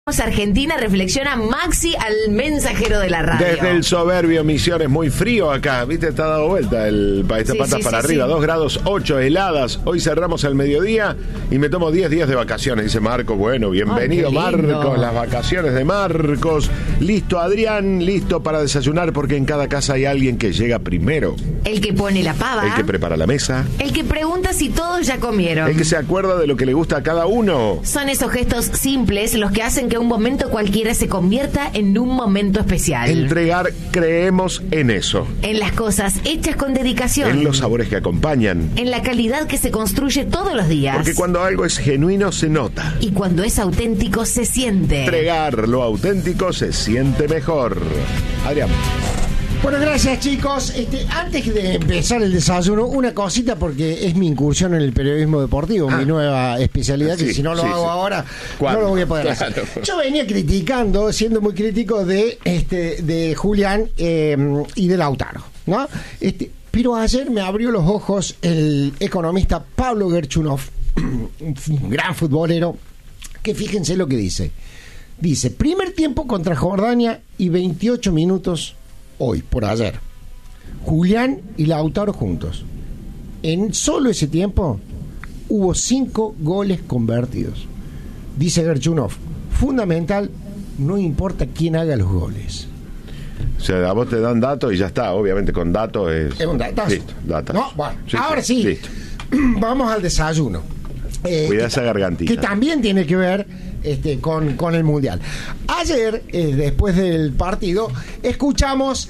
Argentina, reflexiona Maxi al mensajero de la radio. Desde el soberbio Misiones, muy frío acá, viste, está dado vuelta el país de patas para arriba, 2 grados 8, heladas. Hoy cerramos el mediodía y me tomo 10 días de vacaciones, dice Marcos. Bueno, bienvenido Marcos, las vacaciones de Marcos. Listo Adrián, listo para desayunar, porque en cada casa hay alguien que llega primero. El que pone la pava. El que prepara la mesa. El que pregunta si todos ya comieron. El que se acuerda de lo que le gusta a cada uno. Son esos gestos simples los que hacen que un momento cualquiera se convierta en un momento especial. Entregar, creemos en eso. En las cosas hechas con dedicación. En los sabores que acompañan. En la calidad que se construye todos los días. Porque cuando algo es genuino se nota. Y cuando es auténtico se siente. Entregar lo auténtico se siente mejor. Adrián. Bueno, gracias chicos. Antes de empezar el desayuno, una cosita, porque es mi incursión en el periodismo deportivo, mi nueva especialidad, que si no lo hago ahora, no lo voy a poder hacer. Yo venía criticando, siendo muy crítico de Julián y de Lautaro, ¿no? Pero ayer me abrió los ojos el economista Pablo Gerchunov, un gran futbolero, que fíjense lo que dice. Dice, primer tiempo contra Jordania y 28 minutos hoy, por ayer. Julián y Lautaro juntos. En solo ese tiempo hubo 5 goles convertidos. Dice Gerchunov, fundamental, no importa quién haga los goles. O sea, a vos te dan datos y ya está. Obviamente con datos es un datazo. Listo, datos. No, bueno, sí, ahora sí. Listo. Vamos al desayuno. Cuida esa gargantita. Que también tiene que ver con el Mundial. Ayer, después del partido, escuchamos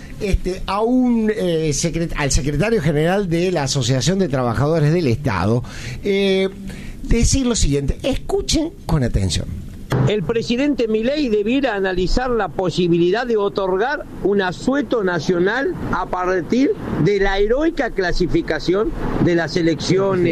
al secretario general de la Asociación de Trabajadores del Estado decir lo siguiente. Escuchen con atención. El presidente Milei debiera analizar la posibilidad de otorgar un asueto nacional a partir de la heroica clasificación de la selección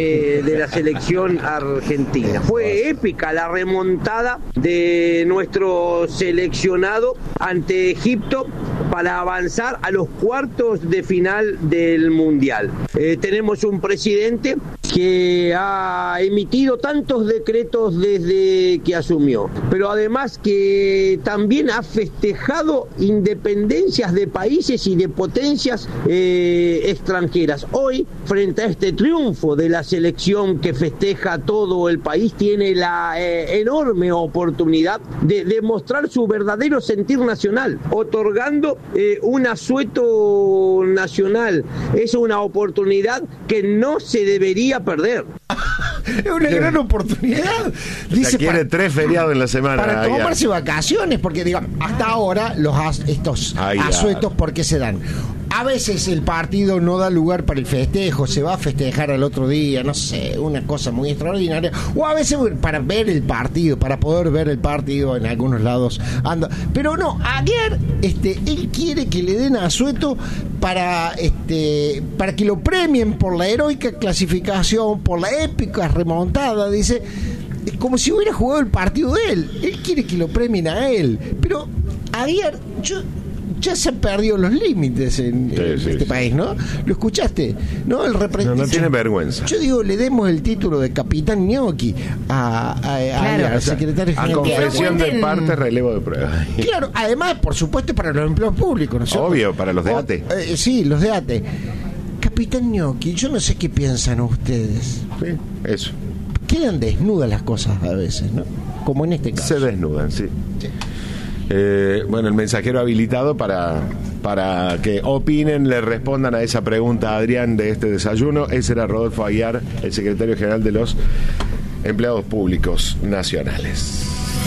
argentina. Fue épica la remontada de nuestro seleccionado ante Egipto para avanzar a los cuartos de final del Mundial. Tenemos un presidente que ha emitido tantos decretos desde que asumió, pero además que también ha festejado independencias de países y de potencias extranjeras. Hoy, frente a este triunfo de la selección que festeja todo el país, tiene la enorme oportunidad de demostrar su verdadero sentir nacional, otorgando un asueto nacional. Es una oportunidad que no se debería perder. Es una gran oportunidad. Dice, quiere 3 feriados en la semana. Para tomarse vacaciones, porque digamos, hasta ahora estos asuetos, ¿por qué se dan? A veces el partido no da lugar para el festejo, se va a festejar al otro día, no sé, una cosa muy extraordinaria. O a veces para ver el partido, para poder ver el partido en algunos lados anda. Pero no, ayer él quiere que le den asueto para que lo premien por la heroica clasificación, por la épica remontada, dice, como si hubiera jugado el partido de él. Él quiere que lo premien a él. Pero ayer ya se han perdido los límites en este país, ¿no? ¿Lo escuchaste? No, no tiene vergüenza. Yo digo, le demos el título de capitán Gnocchi al secretario general. A confesión de parte, relevo de pruebas. Claro, además, por supuesto, para los empleos públicos, ¿no? Obvio, para los de ATE. Sí, los de ATE. Capitán Gnocchi, yo no sé qué piensan ustedes. Sí, eso. Quedan desnudas las cosas a veces, ¿no? Como en este caso. Se desnudan, sí. Bueno, el mensajero habilitado para que opinen, le respondan a esa pregunta a Adrián de este desayuno. Ese era Rodolfo Aguiar, el secretario general de los empleados públicos nacionales.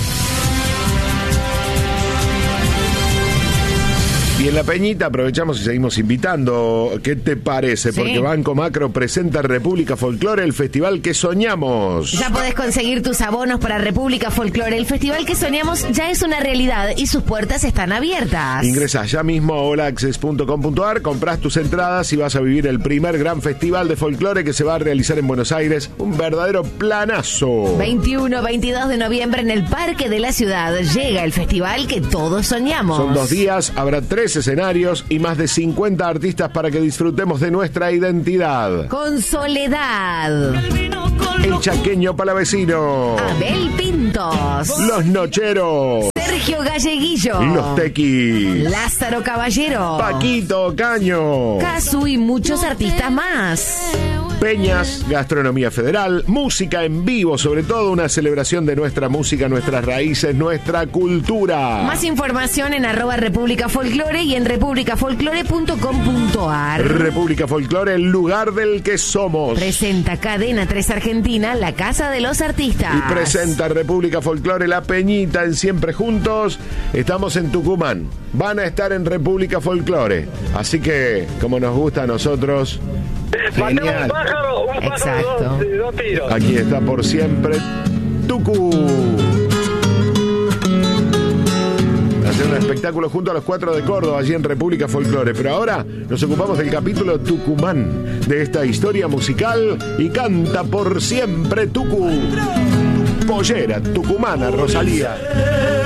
Y en La Peñita aprovechamos y seguimos invitando. ¿Qué te parece? Sí. Porque Banco Macro presenta República Folklore, el festival que soñamos. Ya podés conseguir tus abonos para República Folklore. El festival que soñamos ya es una realidad y sus puertas están abiertas. Ingresa ya mismo a holaccess.com.ar, comprás tus entradas y vas a vivir el primer gran festival de folclore que se va a realizar en Buenos Aires. Un verdadero planazo. 21-22 de noviembre en el Parque de la Ciudad. Llega el festival que todos soñamos. Son 2 días, habrá 3 3 escenarios y más de 50 artistas para que disfrutemos de nuestra identidad. Con Soledad. El Chaqueño Palavecino. Abel Pintos. Los Nocheros. Sergio Galleguillo. Los Tequis. Lázaro Caballero. Paquito Caño. Casu y muchos artistas más. Peñas, gastronomía federal, música en vivo, sobre todo una celebración de nuestra música, nuestras raíces, nuestra cultura. Más información en @República Folklore y en republicafolklore.com.ar. República Folklore, el lugar del que somos. Presenta Cadena 3 Argentina, la casa de los artistas. Y presenta República Folklore, La Peñita en Siempre Juntos. Estamos en Tucumán. Van a estar en República Folklore. Así que, como nos gusta a nosotros... Genial. Un pájaro, exacto. Dos tiros. Aquí está por siempre Tucu. Hacer un espectáculo junto a los 4 de Córdoba, allí en República Folklore. Pero ahora nos ocupamos del capítulo Tucumán de esta historia musical y canta por siempre Tucu. Pollera tucumana, Rosalía.